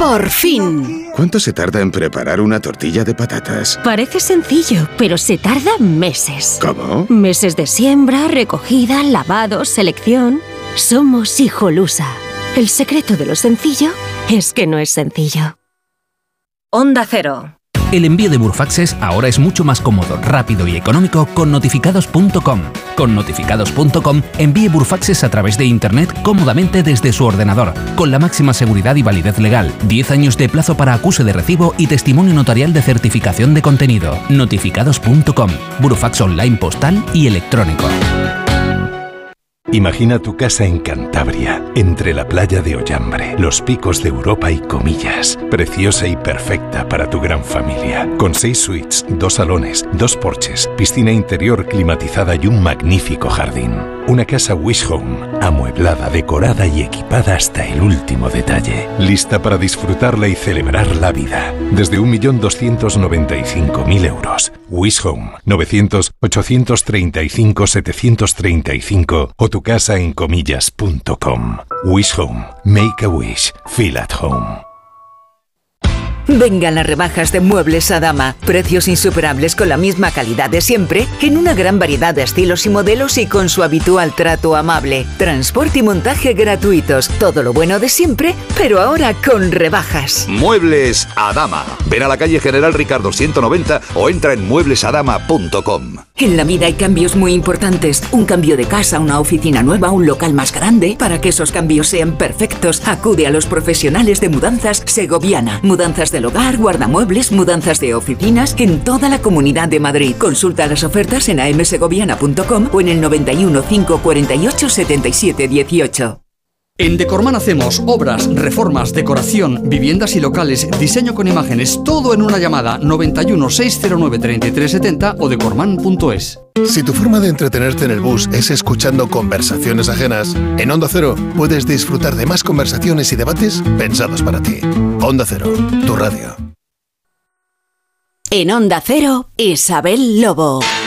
¡Por fin! ¿Cuánto se tarda en preparar una tortilla de patatas? Parece sencillo, pero se tarda meses. ¿Cómo? Meses de siembra, recogida, lavado, selección. Somos Hijolusa. El secreto de lo sencillo es que no es sencillo. Onda Cero. El envío de Burfaxes ahora es mucho más cómodo, rápido y económico con notificados.com. Con notificados.com envíe Burfaxes a través de Internet cómodamente desde su ordenador, con la máxima seguridad y validez legal, 10 años de plazo para acuse de recibo y testimonio notarial de certificación de contenido. Notificados.com. Burfax online postal y electrónico. Imagina tu casa en Cantabria, entre la playa de Ollambre, los picos de Europa y Comillas. Preciosa y perfecta para tu gran familia. Con 6 suites, 2 salones, 2 porches, piscina interior climatizada y un magnífico jardín. Una casa Wish Home, amueblada, decorada y equipada hasta el último detalle. Lista para disfrutarla y celebrar la vida. Desde 1.295.000 euros. Wish Home, 900-835-735 o tu casa en comillas.com. Wish Home. Make a wish. Feel at home. Vengan las rebajas de Muebles Adama. Precios insuperables con la misma calidad de siempre, en una gran variedad de estilos y modelos y con su habitual trato amable. Transporte y montaje gratuitos. Todo lo bueno de siempre, pero ahora con rebajas. Muebles Adama. Ven a la calle General Ricardo 190 o entra en mueblesadama.com. En la vida hay cambios muy importantes. Un cambio de casa, una oficina nueva, un local más grande. Para que esos cambios sean perfectos, acude a los profesionales de Mudanzas Segoviana. Mudanzas del hogar, guardamuebles, mudanzas de oficinas en toda la Comunidad de Madrid. Consulta las ofertas en amsegoviana.com o en el 91 548 77 18. En Decorman hacemos obras, reformas, decoración, viviendas y locales, diseño con imágenes, todo en una llamada. 91 609 3370 o decorman.es. Si tu forma de entretenerte en el bus es escuchando conversaciones ajenas, en Onda Cero puedes disfrutar de más conversaciones y debates pensados para ti. Onda Cero, tu radio. En Onda Cero, Isabel Lobo.